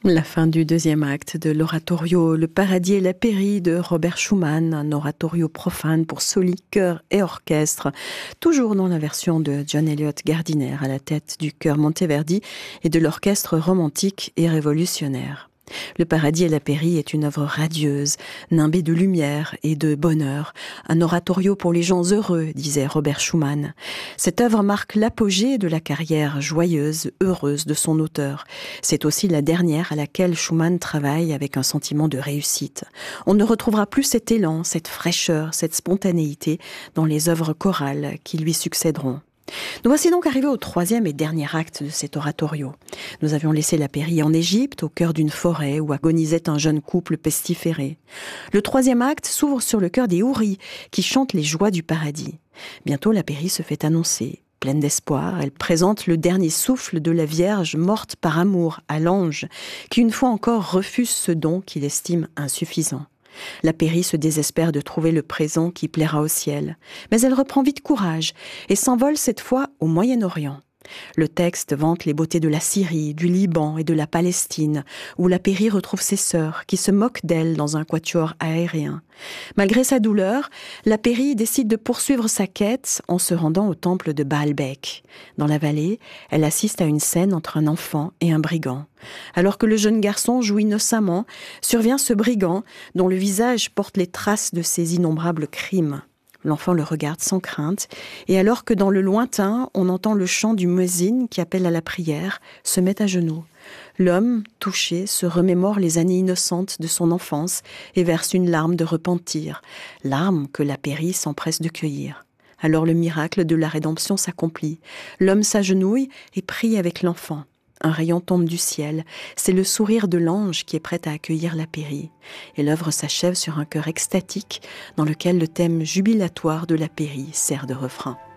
La fin du deuxième acte de l'oratorio Le Paradis et la Pairie de Robert Schumann, un oratorio profane pour soli, chœur et orchestre, toujours dans la version de John Eliot Gardiner à la tête du chœur Monteverdi et de l'orchestre romantique et révolutionnaire. Le Paradis et la Pairie est une œuvre radieuse, nimbée de lumière et de bonheur, un oratorio pour les gens heureux, disait Robert Schumann. Cette œuvre marque l'apogée de la carrière joyeuse, heureuse de son auteur. C'est aussi la dernière à laquelle Schumann travaille avec un sentiment de réussite. On ne retrouvera plus cet élan, cette fraîcheur, cette spontanéité dans les œuvres chorales qui lui succéderont. Nous voici donc arrivés au troisième et dernier acte de cet oratorio. Nous avions laissé la Pairie en Égypte, au cœur d'une forêt où agonisait un jeune couple pestiféré. Le troisième acte s'ouvre sur le cœur des houris qui chantent les joies du paradis. Bientôt la Pairie se fait annoncer. Pleine d'espoir, elle présente le dernier souffle de la Vierge morte par amour à l'ange, qui une fois encore refuse ce don qu'il estime insuffisant. La Pairie se désespère de trouver le présent qui plaira au ciel, mais elle reprend vite courage et s'envole cette fois au Moyen-Orient. Le texte vante les beautés de la Syrie, du Liban et de la Palestine, où la Pairie retrouve ses sœurs, qui se moquent d'elle dans un quatuor aérien. Malgré sa douleur, la Pairie décide de poursuivre sa quête en se rendant au temple de Baalbek. Dans la vallée, elle assiste à une scène entre un enfant et un brigand. Alors que le jeune garçon joue innocemment, survient ce brigand dont le visage porte les traces de ses innombrables crimes. L'enfant le regarde sans crainte, et alors que dans le lointain, on entend le chant du muezzin qui appelle à la prière, se met à genoux. L'homme, touché, se remémore les années innocentes de son enfance et verse une larme de repentir, larme que la Pairie s'empresse de cueillir. Alors le miracle de la rédemption s'accomplit. L'homme s'agenouille et prie avec l'enfant. Un rayon tombe du ciel, c'est le sourire de l'ange qui est prêt à accueillir la Pairie. Et l'œuvre s'achève sur un chœur extatique dans lequel le thème jubilatoire de la Pairie sert de refrain.